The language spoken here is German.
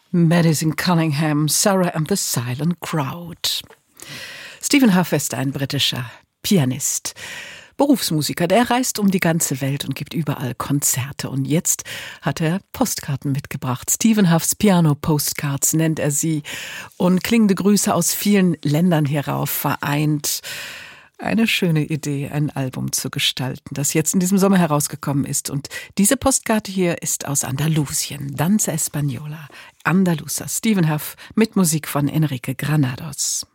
Madison Cunningham, Sarah and the Silent Crowd. Stephen Hough ist ein britischer Pianist, Berufsmusiker, der reist um die ganze Welt und gibt überall Konzerte. Und jetzt hat er Postkarten mitgebracht. Stephen Houghs Piano Postcards nennt er sie. Und klingende Grüße aus vielen Ländern hierauf vereint. Eine schöne Idee, ein Album zu gestalten, das jetzt in diesem Sommer herausgekommen ist. Und diese Postkarte hier ist aus Andalusien, Danza Española, Andalusa, Stephen Hough mit Musik von Enrique Granados.